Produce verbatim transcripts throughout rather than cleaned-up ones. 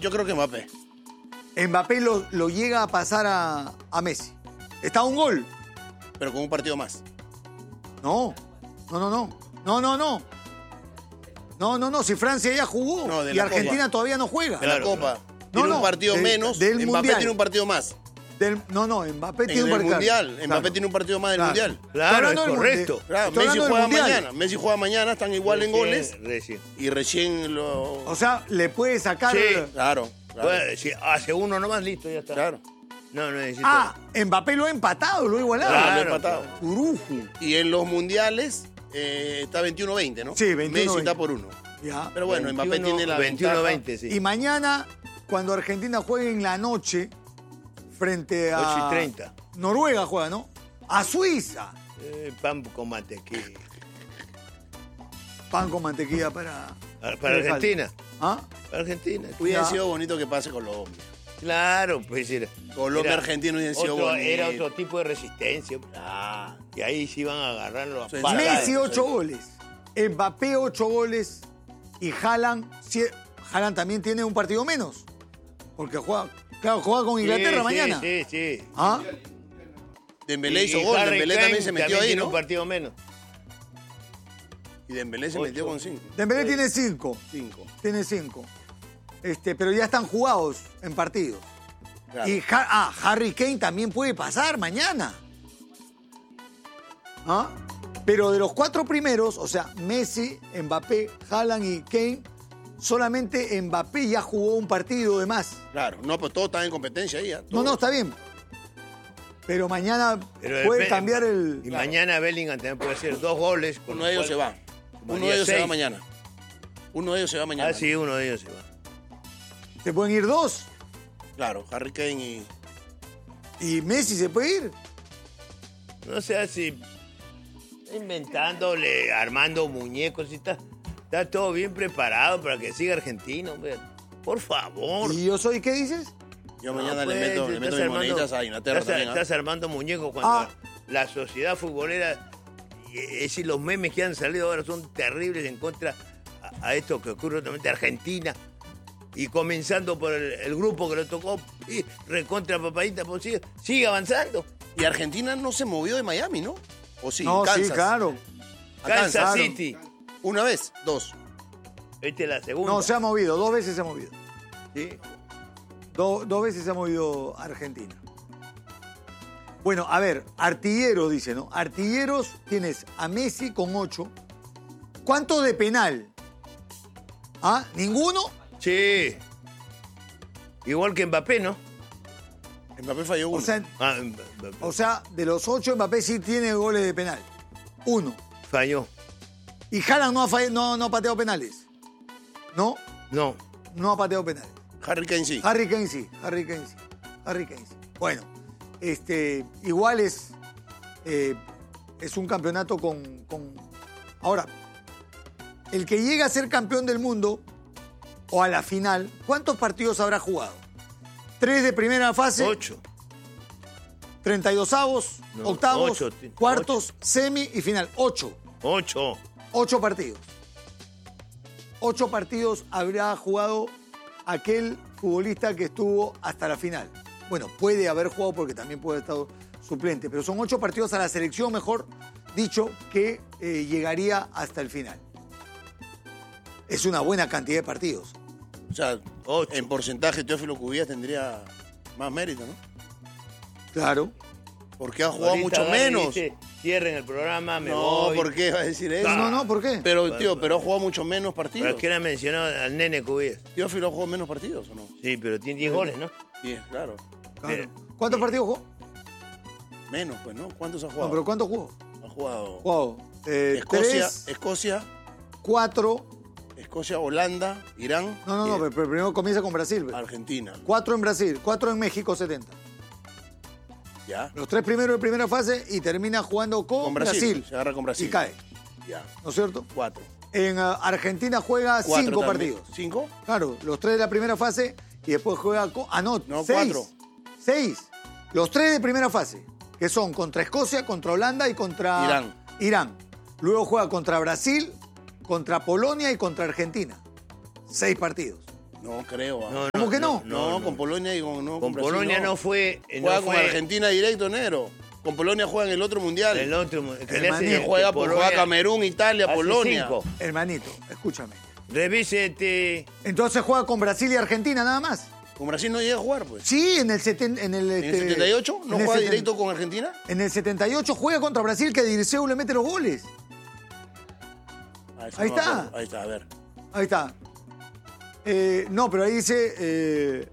yo creo que Mbappé. Mbappé lo, lo llega a pasar a, a Messi. Está a un gol. Pero con un partido más. No, no, no, no. No, no, no. No, no, no. Si Francia ya jugó No, de y la Argentina Copa. todavía no juega. De la Claro, Copa. No, Tiene no, un partido del- menos. del Mbappé Mundial. tiene un partido más. Del- no, no, Mbappé En tiene un el partido. Mundial. Claro. Mbappé tiene un partido más del Claro. Mundial. Claro, Estoy es hablando del correcto. Mundial. Claro, Estoy Messi hablando del juega Mundial. mañana. Messi juega mañana, están igual en Recién, goles. recién. Y recién lo. O sea, le puede sacar. Sí. Claro. Claro. Bueno, si hace uno nomás, listo, ya está. claro. No, no necesito. Ah, Mbappé lo ha empatado, lo ha igualado. Claro, Claro, lo ha empatado. Uruju. Y en los mundiales eh, está veintiuno veinte, ¿no? Sí, veintiuno Messi veinte. está por uno. Ya. Pero bueno, Mbappé tiene la veintiuno ventaja. veinte, sí. Y mañana, cuando Argentina juegue en la noche, frente a. ocho y treinta. Noruega juega, ¿no? A Suiza. Eh, pan con mantequilla. Pan con mantequilla para. Para, para Argentina. ¿Ah? Para Argentina. Hubiera Ya. sido bonito que pase Colombia. Claro, pues era. Colombia, era Argentina hubiera sido otro- bonito. Era otro tipo de resistencia. Ah, y ahí sí iban a agarrarlo a Sí, patadas. Messi, ocho goles. Mbappé, ocho goles. Y Haaland, sie- Haaland también tiene un partido menos. Porque juega, claro, juega con Inglaterra Sí, mañana. Sí, sí, sí. ¿Ah? Dembélé Y- hizo y gol, Harry Dembélé Kane también se metió ahí, tiene ¿no? un partido menos. Y Dembélé se Ocho. metió con cinco. Dembélé tiene cinco. Cinco. Tiene cinco. Este, pero ya están jugados en partidos. Claro. Y Ha- ah, Harry Kane también puede pasar mañana. ¿Ah? Pero de los cuatro primeros, o sea, Messi, Mbappé, Haaland y Kane, solamente Mbappé ya jugó un partido de más. Claro, no, pues todos están en competencia ahí. ¿eh? No, Todos. no, está bien. Pero mañana Pero puede depe- cambiar el... Y mañana Bellingham también puede hacer dos goles. con Uno lo de ellos cual se va. Uno valía de ellos se seis. va mañana. Uno de ellos se va mañana. Ah, sí, uno de ellos se va. Se pueden ir dos. Claro, Harry Kane y... Y Messi se puede ir. No sé si inventándole, armando muñecos y está, está todo bien preparado para que siga Argentina, hombre. Por favor. ¿Y yo soy qué dices? Yo No, mañana pues, le meto, le meto estás mis armando- moneditas a Inglaterra estás, también. ¿ah? estás armando muñecos cuando Ah. la sociedad futbolera, es decir, los memes que han salido ahora son terribles en contra a, a esto que ocurre últimamente en Argentina. Y comenzando por el, el grupo que le tocó, y recontra papadita, pues sigue, sigue avanzando. Y Argentina no se movió de Miami, ¿no? ¿O sí? no, Kansas. sí, claro. A Kansas Kansas. City. Una vez, dos. Esta es la segunda. No, se ha movido, dos veces se ha movido. ¿Sí? Do- dos veces se ha movido Argentina. Bueno, a ver, artilleros, dice, ¿no? Artilleros tienes a Messi con ocho. ¿Cuánto de penal? ¿Ah? ¿Ninguno? Sí. Igual que Mbappé, ¿no? Mbappé falló uno. O sea, Ah, Mbappé. o sea, de los ocho, Mbappé sí tiene goles de penal. Uno. Falló. Y Haaland no ha, fall- no, no ha pateado penales. ¿No? No. No ha pateado penales. Harry Kane sí. Harry Kane sí, Harry Kane sí, Harry Kane sí. Bueno, este, igual es, eh, es un campeonato con, con... Ahora, el que llega a ser campeón del mundo o a la final, ¿cuántos partidos habrá jugado? Tres de primera fase, Ocho. treinta y dos avos, No, octavos, ocho, ti- cuartos, semi y final. Ocho. Ocho. Ocho partidos. Ocho partidos habrá jugado aquel futbolista que estuvo hasta la final. Bueno, puede haber jugado porque también puede haber estado suplente, pero son ocho partidos a la selección, mejor dicho, que eh, llegaría hasta el final. Es una buena cantidad de partidos. O sea, Ocho. en porcentaje Teófilo Cubillas tendría más mérito, ¿no? Claro. Porque ha jugado Ahorita mucho agarra y menos. dice, cierren el programa, me No, voy. ¿por qué va a decir eso? No, no, ¿por qué? Pero, tío, pero ha jugado mucho menos partidos. ¿Pero quién ha mencionado al nene Cubillas? Teófilo ha jugado menos partidos, ¿o no? Sí, pero tiene diez goles, ¿no? Sí, claro. Claro. Pero- ¿Cuántos partidos jugó? Menos, pues, ¿no? ¿Cuántos ha No, jugado? pero ¿cuántos jugó? Ha jugado Jugado. Eh, Escocia, tres, Escocia, cuatro. Escocia, Holanda, Irán, No, no, no, y pero, pero primero comienza con Brasil. ve. Argentina. Cuatro en Brasil, cuatro en México, setenta. Ya. Los tres primeros de primera fase y termina jugando con, Con Brasil. Brasil. Se agarra con Brasil. Y cae, Ya. ¿no es cierto? Cuatro. En uh, Argentina juega Cuatro cinco también. partidos. ¿Cinco? Claro, los tres de la primera fase y después juega con... Ah, no, No, seis. cuatro. Seis. Los tres de primera fase, que son contra Escocia, contra Holanda y contra... Irán. Irán. Luego juega contra Brasil, contra Polonia y contra Argentina. Seis partidos. No creo. No, ¿Cómo que no? No, no, no. con Polonia y con, no, Con Brasil, Polonia no fue. eh, Juega no con fue Argentina directo, negro. Con Polonia juega en el otro mundial. El otro. Que le Hermanito, hace- juega, que por, Polonia juega Camerún, Italia, hace Polonia. cinco. Hermanito, escúchame. Revise este. Entonces juega con Brasil y Argentina nada más. Con Brasil no llega a jugar, pues. Sí, en el, seten, en el, ¿En el este, setenta y ocho no en el juega seten- directo con Argentina? En el setenta y ocho juega contra Brasil, que Dirceu le mete los goles. Ah, eso Ahí no me está. acuerdo. Ahí está, a ver. Ahí está. Eh, no, pero ahí dice... eh,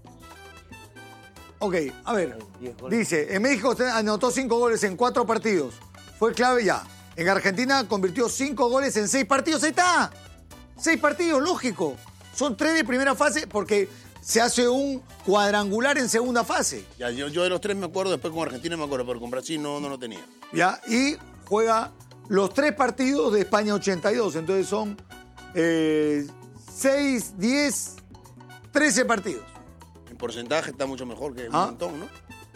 ok, a ver. diez goles. Dice, en México usted anotó cinco goles en cuatro partidos. Fue clave ya. En Argentina convirtió cinco goles en seis partidos. Ahí está. Seis partidos, lógico. Son tres de primera fase porque se hace un cuadrangular en segunda fase. Ya, yo, yo de los tres me acuerdo, después con Argentina me acuerdo, pero con Brasil no, no lo tenía. ¿Ya? Y juega los tres partidos de España ochenta y dos. Entonces son eh, seis, diez, trece partidos. En porcentaje está mucho mejor que un Ah. montón, ¿no?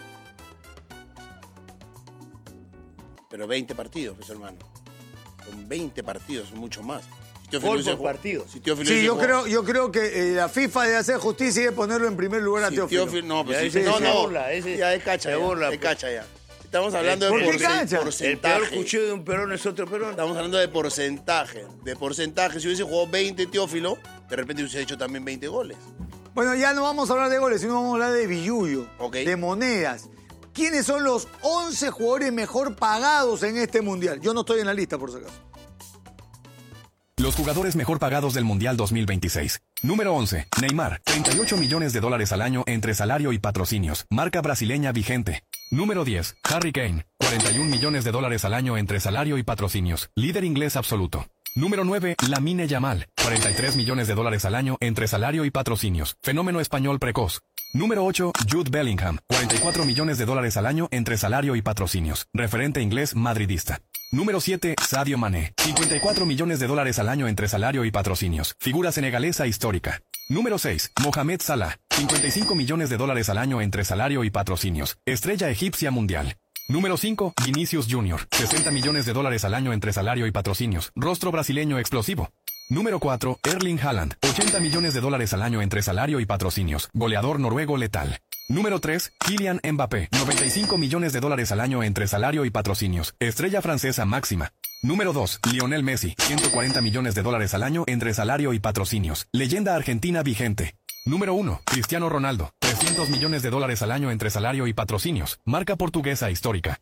Pero veinte partidos, pues, hermano. Son veinte partidos, son mucho más. Si Teófilo Gol hubiese por jugado- partido. Si Teófilo Sí, hubiese yo jugado- creo, yo creo que eh, la FIFA debe hacer justicia y debe ponerlo en primer lugar a si Teófilo. Teófilo- no, pues Ya sí, ese no, se no. burla, ese ya es cacha, se ya, burla, es pues. cacha ya. Estamos hablando ¿Por de qué porce- cacha? El peor porcentaje. cuchillo de un perón es otro perón. Estamos hablando de porcentaje. De porcentaje. Si hubiese jugado veinte Teófilo, de repente hubiese hecho también veinte goles. Bueno, ya no vamos a hablar de goles, sino vamos a hablar de billuyo, Ok. de monedas. ¿Quiénes son los once jugadores mejor pagados en este mundial? Yo no estoy en la lista, por si acaso. Los jugadores mejor pagados del Mundial dos mil veintiséis. Número once. Neymar. treinta y ocho millones de dólares al año entre salario y patrocinios. Marca brasileña vigente. Número diez. Harry Kane. cuarenta y un millones de dólares al año entre salario y patrocinios. Líder inglés absoluto. Número nueve. Lamine Yamal. cuarenta y tres millones de dólares al año entre salario y patrocinios. Fenómeno español precoz. Número ocho. Jude Bellingham. cuarenta y cuatro millones de dólares al año entre salario y patrocinios. Referente inglés madridista. Número siete. Sadio Mané. cincuenta y cuatro millones de dólares al año entre salario y patrocinios. Figura senegalesa histórica. Número seis. Mohamed Salah. cincuenta y cinco millones de dólares al año entre salario y patrocinios. Estrella egipcia mundial. Número cinco. Vinicius Junior. sesenta millones de dólares al año entre salario y patrocinios. Rostro brasileño explosivo. Número cuatro. Erling Haaland. ochenta millones de dólares al año entre salario y patrocinios. Goleador noruego letal. Número tres. Kylian Mbappé. noventa y cinco millones de dólares al año entre salario y patrocinios. Estrella francesa máxima. Número dos. Lionel Messi. ciento cuarenta millones de dólares al año entre salario y patrocinios. Leyenda argentina vigente. Número uno. Cristiano Ronaldo. trescientos millones de dólares al año entre salario y patrocinios. Marca portuguesa histórica.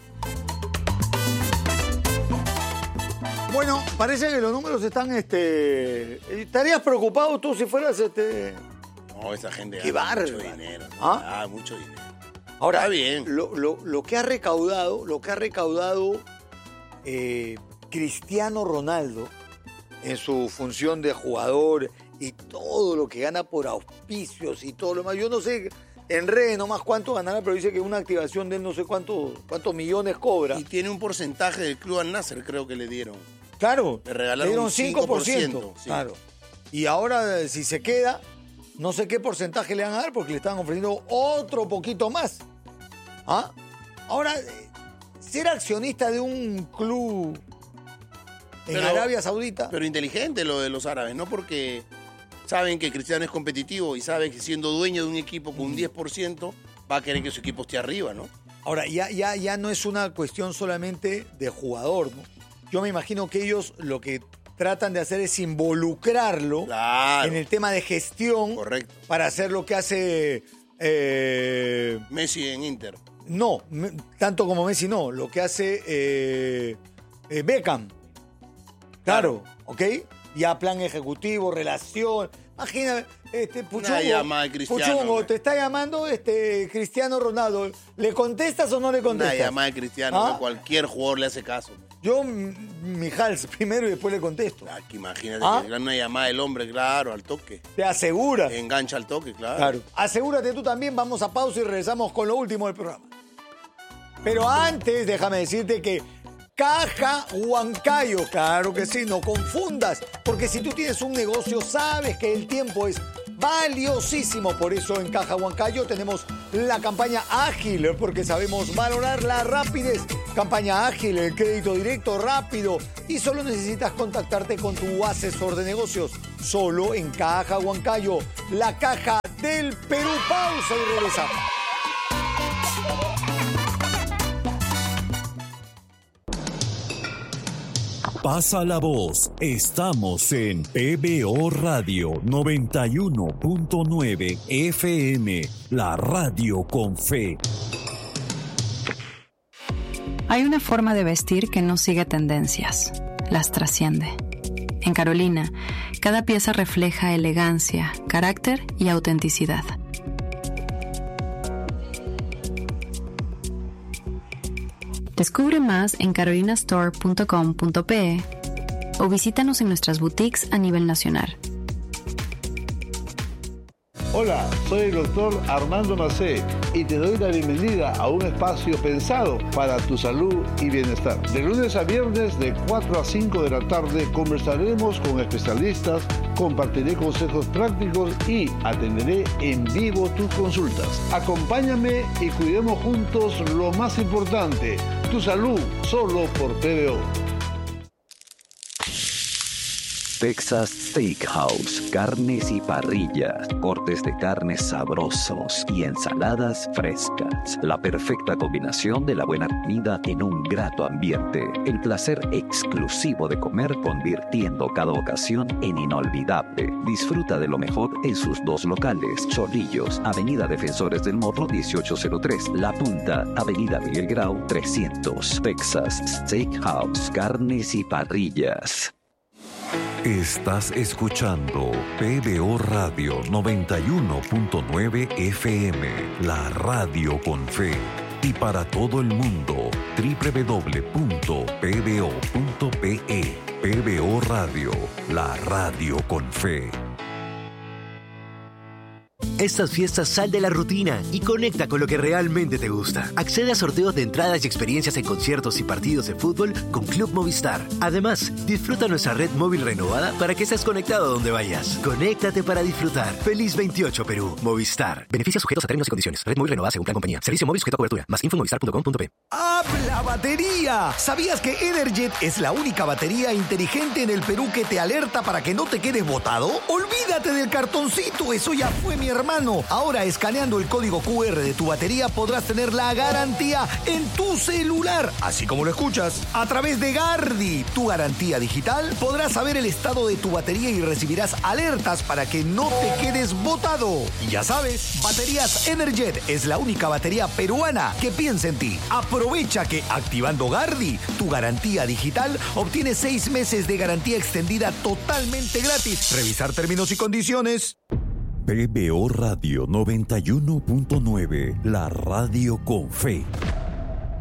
Bueno, parece que los números están, este... ¿Estarías preocupado tú si fueras, este... No, esa gente Qué gana mucho bárbaro. dinero. ¿no? ¿Ah? Ah, mucho dinero. Ahora, Está bien. Lo, lo- lo que ha recaudado, lo que ha recaudado eh, Cristiano Ronaldo en su función de jugador y todo lo que gana por auspicios y todo lo demás, yo no sé en redes nomás cuánto ganará, pero dice que una activación de él no sé cuánto, cuántos millones cobra. Y tiene un porcentaje del club al Nasser, creo que le dieron. Claro, Le regalaron un cinco por ciento. cinco por ciento, sí. Claro. Y ahora, eh, si se queda, no sé qué porcentaje le van a dar porque le están ofreciendo otro poquito más. ¿Ah? Ahora, eh, ser accionista de un club en Pero- Arabia Saudita. Pero inteligente lo de los árabes, ¿no? Porque saben que Cristiano es competitivo y sabe que siendo dueño de un equipo con un diez por ciento va a querer que su equipo esté arriba, ¿no? Ahora, ya, ya, ya no es una cuestión solamente de jugador, ¿no? Yo me imagino que ellos lo que tratan de hacer es involucrarlo Claro. en el tema de gestión Correcto. para hacer lo que hace... eh, Messi en Inter. no, me- tanto como Messi no, lo que hace eh, eh, Beckham. Claro, ¿ok? Ya plan ejecutivo, relación. Imagina, este, Puchungo, Una llamada de Cristiano, Puchungo, hombre. te está llamando este Cristiano Ronaldo. ¿Le contestas o no le Una contestas? llamada de Cristiano, ¿Ah? que cualquier jugador le hace caso. Yo, m- mi Hals, primero y después le contesto. Ah, que imagínate ¿Ah? que le dan una llamada del hombre, claro, al toque. Te aseguras. Engancha al toque, claro. Claro. Asegúrate tú también, vamos a pausa y regresamos con lo último del programa. Pero antes, déjame decirte que Caja Huancayo, claro que sí, no confundas, porque si tú tienes un negocio, sabes que el tiempo es valiosísimo. Por eso en Caja Huancayo tenemos la campaña ágil, porque sabemos valorar la rapidez. Campaña ágil, el crédito directo rápido y solo necesitas contactarte con tu asesor de negocios. solo en Caja Huancayo, la caja del Perú. Pausa y regresamos. Pasa la voz, estamos en P B O Radio noventa y uno punto nueve F M, la radio con fe. Hay una forma de vestir que no sigue tendencias, las trasciende. En Carolina, cada pieza refleja elegancia, carácter y autenticidad. Descubre más en carolina store punto com punto pe o visítanos en nuestras boutiques a nivel nacional. Hola, soy el doctor Armando Macé y te doy la bienvenida a un espacio pensado para tu salud y bienestar. De lunes a viernes de cuatro a cinco de la tarde conversaremos con especialistas, compartiré consejos prácticos y atenderé en vivo tus consultas. Acompáñame y cuidemos juntos lo más importante, tu salud, solo por P B O. Texas Steakhouse, carnes y parrillas, cortes de carnes sabrosos y ensaladas frescas. La perfecta combinación de la buena comida en un grato ambiente. El placer exclusivo de comer convirtiendo cada ocasión en inolvidable. Disfruta de lo mejor en sus dos locales. Chorrillos, Avenida Defensores del Morro dieciocho cero tres. La Punta, Avenida Miguel Grau trescientos. Texas Steakhouse, carnes y parrillas. Estás escuchando P B O Radio noventa y uno punto nueve F M, la radio con fe. Y para todo el mundo, doble u doble u doble u punto p b o punto p e. P B O Radio, la radio con fe. Estas fiestas sal de la rutina y conecta con lo que realmente te gusta. Accede a sorteos de entradas y experiencias en conciertos y partidos de fútbol con Club Movistar. Además, disfruta nuestra red móvil renovada para que estés conectado donde vayas. Conéctate para disfrutar. Feliz veintiocho Perú. Movistar. Beneficios sujetos a términos y condiciones. Red móvil renovada según plan compañía. Servicio móvil sujeto a cobertura. Más info en movistar punto com punto pe. ¡Habla batería! ¿Sabías que Energet es la única batería inteligente en el Perú que te alerta para que no te quedes botado? Olvídate del cartoncito, eso ya fue, mi hermano. Ahora, escaneando el código cu erre de tu batería, podrás tener la garantía en tu celular, así como lo escuchas. A través de Gardi, tu garantía digital, podrás saber el estado de tu batería y recibirás alertas para que no te quedes botado. Y ya sabes, Baterías Energet es la única batería peruana que piensa en ti. Aprovecha que activando Gardi, tu garantía digital, obtienes seis meses de garantía extendida totalmente gratis. Revisar términos y condiciones. P B O Radio noventa y uno punto nueve, la radio con fe.